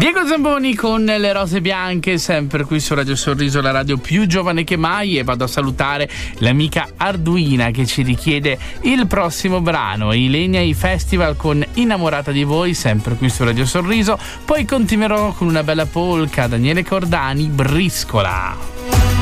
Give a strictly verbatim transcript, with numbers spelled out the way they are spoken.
Diego Zamboni con Le Rose Bianche, sempre qui su Radio Sorriso, la radio più giovane che mai, e vado a salutare l'amica Arduina che ci richiede il prossimo brano, Ilenia i Festival con Innamorata di voi, sempre qui su Radio Sorriso. Poi continuerò con una bella polka, Daniele Cordani, Briscola.